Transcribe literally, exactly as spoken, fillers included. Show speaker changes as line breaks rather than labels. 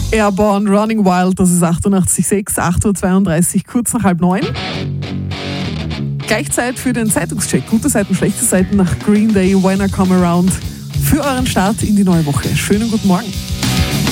Airborne, Running Wild, das ist achtundachtzig Komma sechs, acht Uhr zweiunddreißig, kurz nach halb neun. Gleich Zeit für den Zeitungscheck. Gute Seiten, schlechte Seiten nach Green Day, When I Come Around. Für euren Start in die neue Woche. Schönen guten Morgen.